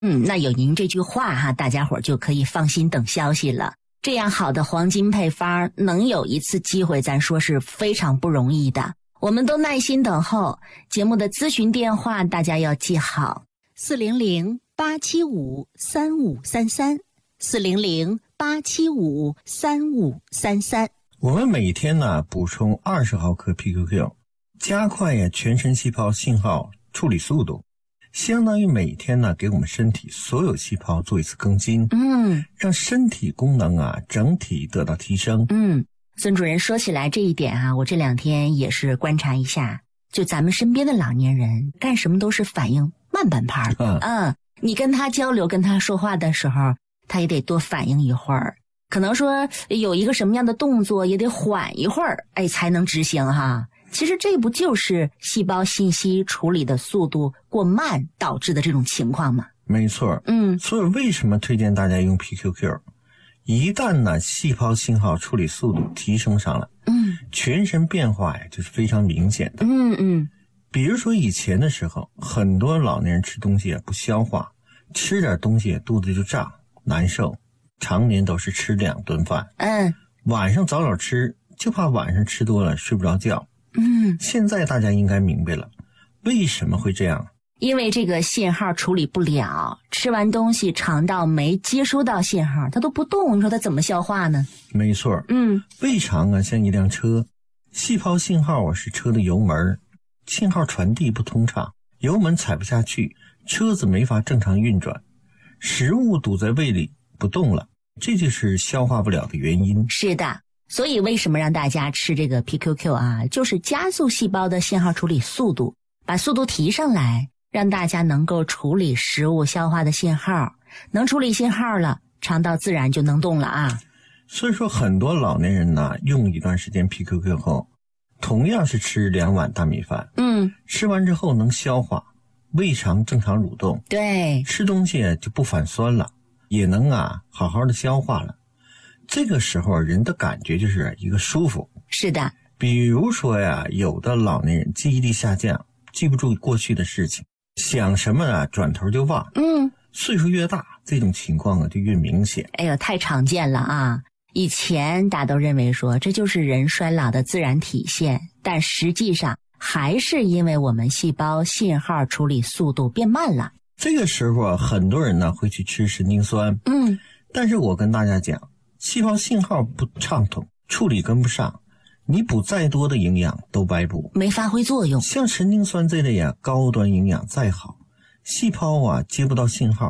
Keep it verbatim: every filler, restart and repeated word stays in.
嗯，那有您这句话哈，大家伙就可以放心等消息了。这样好的黄金配方能有一次机会，咱说是非常不容易的。我们都耐心等候。节目的咨询电话大家要记好：四零零八七五三五三三，四零零八七五三五三三。 我们每天呢补充二十毫克 P Q Q， 加快呀全身细胞信号处理速度，相当于每天呢给我们身体所有细胞做一次更新， 嗯， 让身体功能啊整体得到提升。 嗯，孙主任说起来这一点啊，我这两天也是观察一下，就咱们身边的老年人干什么都是反应慢半拍。嗯嗯，你跟他交流跟他说话的时候，他也得多反应一会儿，可能说有一个什么样的动作也得缓一会儿，哎，才能执行哈。其实这不就是细胞信息处理的速度过慢导致的这种情况吗？ 没错， 嗯， 所以为什么推荐大家用 P Q Q？ 一旦呢细胞信号处理速度提升上来， 嗯， 全身变化呀就是非常明显的。 嗯嗯， 比如说以前的时候，很多老年人吃东西也不消化，吃点东西肚子就胀难受，常年都是吃两顿饭， 嗯， 晚上早早吃，就怕晚上吃多了睡不着觉。 嗯， 现在大家应该明白了，为什么会这样？ 因为这个信号处理不了，吃完东西肠道没接收到信号，它都不动，你说它怎么消化呢？ 没错， 嗯， 胃肠啊像一辆车，细胞信号啊是车的油门，信号传递不通畅，油门踩不下去，车子没法正常运转，食物堵在胃里不动了，这就是消化不了的原因。 是的，所以为什么让大家吃这个 P Q Q 啊，就是加速细胞的信号处理速度，把速度提上来，让大家能够处理食物消化的信号，能处理信号了，肠道自然就能动了啊。 所以说很多老年人呢，用一段时间 P Q Q 后，同样是吃两碗大米饭， 嗯， 吃完之后能消化，胃肠正常蠕动， 对， 吃东西就不反酸了，也能啊好好的消化了。这个时候人的感觉就是一个舒服。 是的， 比如说呀，有的老年人记忆力下降，记不住过去的事情，想什么啊转头就忘。 嗯， 岁数越大，这种情况啊就越明显。 哎呦，太常见了啊！以前大家都认为说这就是人衰老的自然体现，但实际上还是因为我们细胞信号处理速度变慢了。 这个时候啊，很多人呢会去吃神经酸， 嗯， 但是我跟大家讲，细胞信号不畅通，处理跟不上，你补再多的营养都白补， 没发挥作用。 像神经酸这类啊高端营养再好，细胞啊接不到信号，